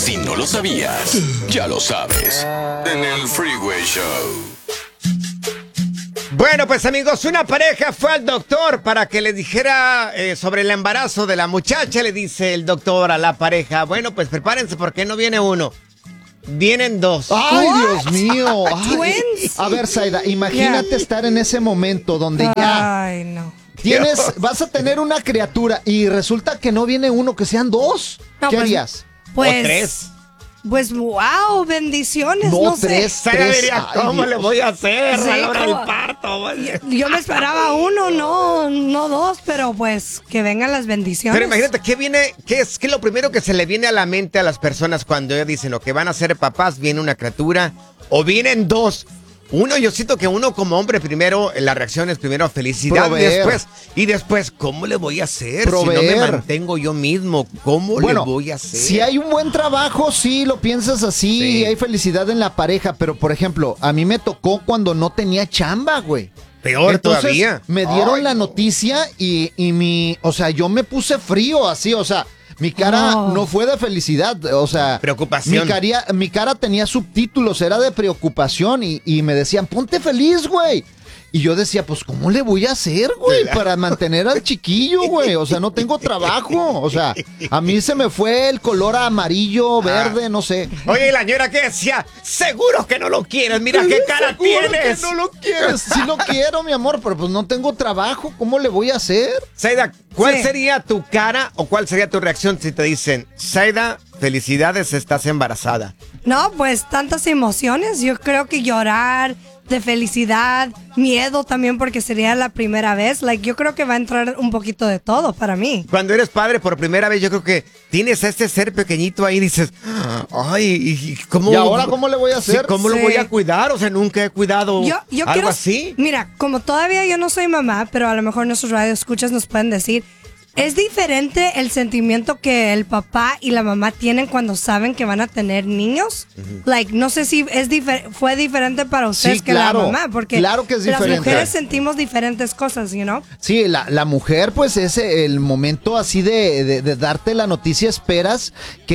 Si no lo sabías, ya lo sabes. En el Freeway Show. Bueno, pues amigos, una pareja fue al doctor para que le dijera sobre el embarazo de la muchacha. Le dice el doctor a la pareja, bueno, pues prepárense porque no viene uno, vienen dos. ¡Ay, What? Dios mío! Ay. Twins. A ver, Zaida, imagínate estar en ese momento donde ya Ay, no. vas a tener una criatura y resulta que no viene uno, que sean dos. No, ¿Qué pues, harías? Pues, O tres. Pues, wow, bendiciones, no sé. tres. Sara diría, Ay, ¿cómo Dios. le voy a hacer Sí, a la hora del ¿cómo? parto? Yo me esperaba uno, no dos, pero pues que vengan las bendiciones. Pero imagínate, ¿qué es lo primero que se le viene a la mente a las personas cuando ellos dicen o que van a ser papás, viene una criatura o vienen dos? Uno, yo siento que uno como hombre primero, la reacción es primero felicidad Proveer. y después, ¿cómo le voy a hacer si no me Proveer. mantengo yo mismo? ¿Cómo le voy a hacer? Si hay un buen trabajo, sí, lo piensas así, Sí. y hay felicidad en la pareja, pero por ejemplo, a mí me tocó cuando no tenía chamba, güey. Peor Entonces, todavía. me dieron la noticia y o sea, yo me puse frío así, o sea, mi cara Oh. no fue de felicidad, o sea, Preocupación. Mi cara tenía subtítulos, era de preocupación y me decían, ponte feliz, güey. Y yo decía, pues, ¿cómo le voy a hacer, güey, para mantener al chiquillo, güey? O sea, no tengo trabajo. O sea, a mí se me fue el color amarillo, verde, no sé. Oye, ¿y la señora que decía? Seguro que no lo quieres, mira qué cara Seguro tienes. que no lo quieres. Sí lo quiero, mi amor, pero pues no tengo trabajo. ¿Cómo le voy a hacer? Saida, ¿cuál Sí. sería tu cara o cuál sería tu reacción si te dicen, Saida, felicidades, estás embarazada? No, pues tantas emociones. Yo creo que llorar de felicidad, miedo también porque sería la primera vez. Yo creo que va a entrar un poquito de todo para mí. Cuando eres padre por primera vez, yo creo que tienes a este ser pequeñito ahí y dices, ay, ¿y cómo? ¿Y ahora cómo le voy a hacer? Sí, ¿cómo lo Sí. voy a cuidar? O sea, nunca he cuidado Yo algo quiero, así. Mira, como todavía yo no soy mamá, pero a lo mejor nuestros radioescuchas nos pueden decir, es diferente el sentimiento que el papá y la mamá tienen cuando saben que van a tener niños. No sé si fue diferente para ustedes Sí, que claro. la mamá, porque Claro que es las diferente. mujeres sentimos diferentes cosas, Sí, la mujer, pues es el momento así de darte la noticia, esperas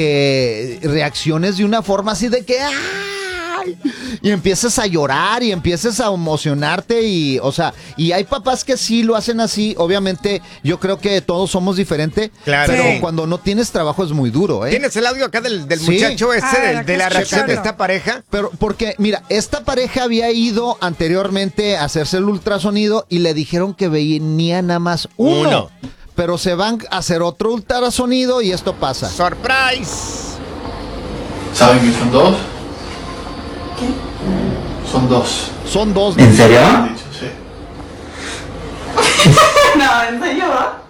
que reacciones de una forma así de que ¡ay! Y empiezas a llorar y empiezas a emocionarte y, o sea, y hay papás que sí lo hacen así, obviamente yo creo que todos somos diferentes, Claro. pero Sí. cuando no tienes trabajo es muy duro, ¿eh? ¿Tienes el audio acá del Sí. muchacho ese, A ver, de la acá reacción de escucharlo. esta pareja? Pero porque, mira, esta pareja había ido anteriormente a hacerse el ultrasonido y le dijeron que venía nada más uno. Pero se van a hacer otro ultrasonido y esto pasa. ¡Surprise! ¿Saben que son dos? Son dos. Son dos. ¿En serio? Han dicho, sí. No, ¿en serio?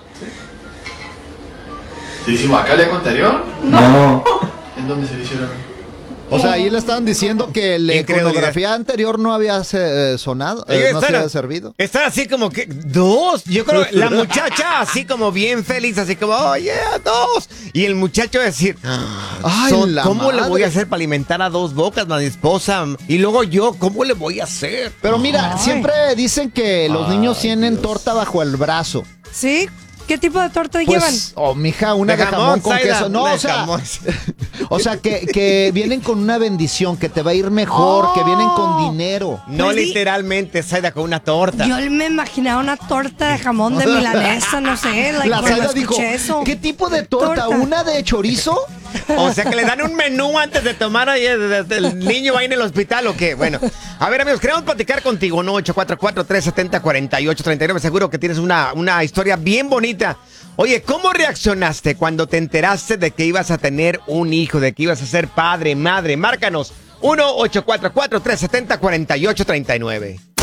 ¿Se hicimos acá el eco anterior? No. ¿En dónde se lo hicieron? O sea, ahí le estaban diciendo que la Incredulidad. iconografía anterior no había sonado, Ellos no se había servido. Están así como que, dos. Yo creo que la muchacha así como bien feliz, así como, oh yeah, dos. Y el muchacho decir, Ay, la ¿cómo le voy madre. a hacer para alimentar a dos bocas, mi esposa? Y luego yo, ¿cómo le voy a hacer? Pero mira, Ay. siempre dicen que los niños tienen torta bajo el brazo. ¿Sí? ¿Qué tipo de torta llevan? Pues, mija, una de jamón con Zaida, queso. No, una o de sea, jamón. o sea que vienen con una bendición, que te va a ir mejor, que vienen con dinero. No Pues di- literalmente, Saida, con una torta. Yo me imaginaba una torta de jamón de milanesa, no sé, La cuando Zaida dijo, escuché eso. ¿qué tipo de torta? Torta. ¿Una de chorizo? O sea que le dan un menú antes de tomar ahí, el niño va en el hospital o qué. Bueno, a ver amigos, queremos platicar contigo, ¿no? 844-370-4839. Seguro que tienes una historia bien bonita. Oye, ¿cómo reaccionaste cuando te enteraste de que ibas a tener un hijo, de que ibas a ser padre, madre? Márcanos 1-844-370-4839.